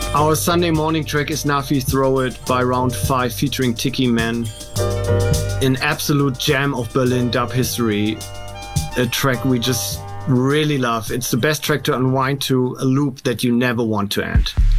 Our Sunday morning track is Nafi Throw It by Round 5 featuring Tiki Man. An absolute gem of Berlin dub history. A track we just really love. It's the best track to unwind to, a loop that you never want to end.